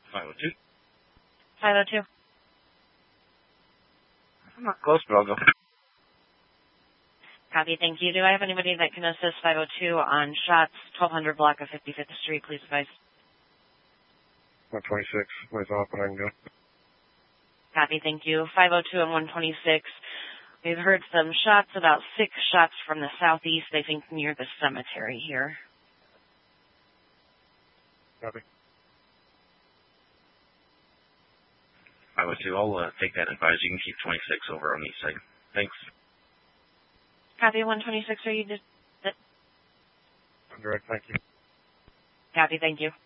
502. 502. I'm not close, but I'll go. Copy, thank you. Do I have anybody that can assist 502 on shots 1200 block of 55th Street, please advise? 126, ways off, but I can go. Copy, thank you. 502 and 126. We've heard some shots, about 6 shots from the southeast, I think near the cemetery here. Copy. 502, I'll take that and advise. You can keep 26 over on the east side. Thanks. Copy, 126, are you just... I'm direct, thank you. Copy, thank you.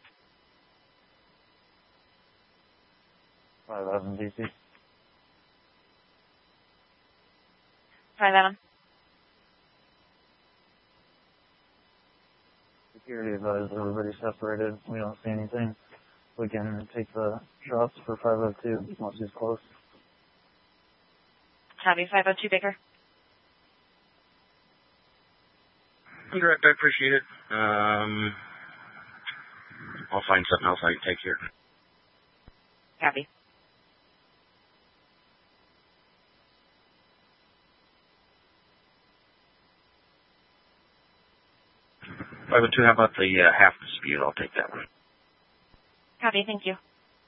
511 DC. 5 Adam. Security advised everybody separated. We don't see anything. We can take the shots for 502 once he's close. Copy, 502 Baker. Direct, I appreciate it. I'll find something else I can take here. Copy. How about the half dispute? I'll take that one. Copy, thank you.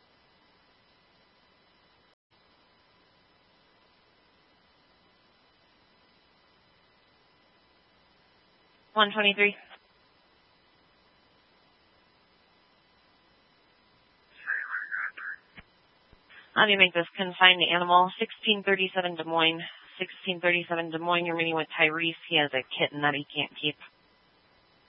$123. Let me make this consign the animal. 1637 Des Moines. 1637 Des Moines, you're meeting with Tyrese. He has a kitten that he can't keep.